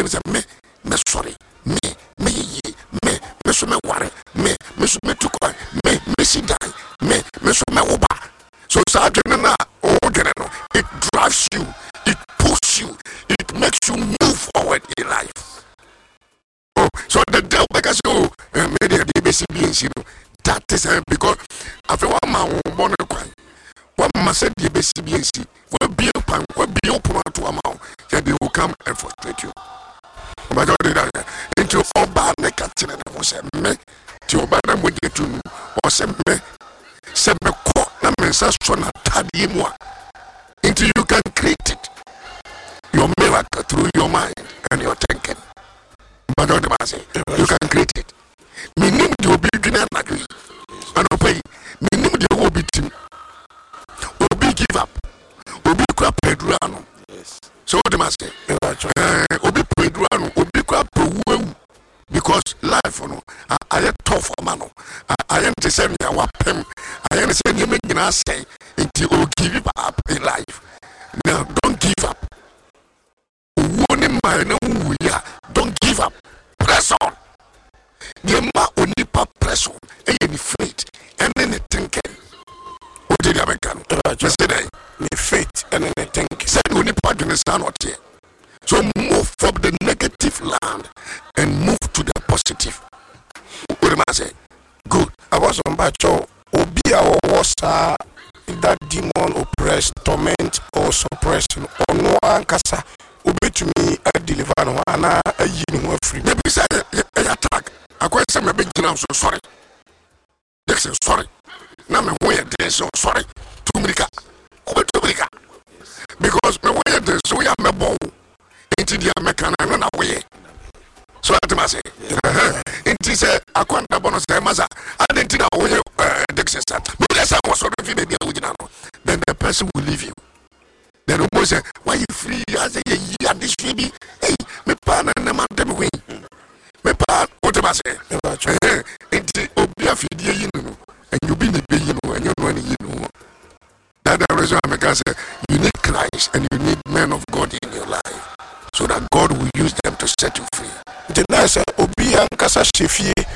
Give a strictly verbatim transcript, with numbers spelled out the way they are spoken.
adwene sɛ me me sorry me me ye me me so me ware me me so me tukwa me me si die me me so me woba. So sa adwene na o dwene no, it drives you, it pushes you, it makes you move forward in life. Oh, so the devil because you made the basic beings, you know, that is uh, because after one man born a cry, one must say the basic beings will be open, will be open to a mouth, that they will come and frustrate you. But into Oba Nekatin and was a me to Obana would get to or some me, some me caught them and such on a tadimwa. Until you can create it, your miracle through your mind and your thinking. But not the mass, you can create it. Meaning you will be doing that way. And obey. Meaning you will be team. Will be give up. Will be crap pedruano. Yes. So the mass, will be pedruano, will be crap because life, no, I am tough for man. I am to send you a weapon. I am saying you make us say until you give up in life. Now don't give up. Don't give up. Press on. The ma onipa press on. And you faith and then thinking. What did you make? Yesterday, me faith and then thinking. Said onipa do not here. So move from the negative land and move to the positive. What am I saying? Good. I was on Bacho. Obia or was that demon oppressed, torment or suppression or no ankasa. Obey to me a deliver no ana a yin free. Maybe say a attack. I quite say my big now so sorry. Dixon sorry. Now my way at so sorry. To America. Over to America. Because my way at this we are my bow. Into the American and run away. So I must say, into say, I can't have bonus. I didn't know where Dixon sat. But as I was sort of baby, then the person will leave you. Then the woman say, why you free? I say, yeah, this baby. Hey, my partner and the man them away. My partner, what am I saying? Into Obia Fidia, you know, and you be the baby, you know, and you're running, you know. That's the reason I'm going to say, you need Christ and you need men of God in your life. So that God will use them to set you free. The nice Obia Kasa Shifie,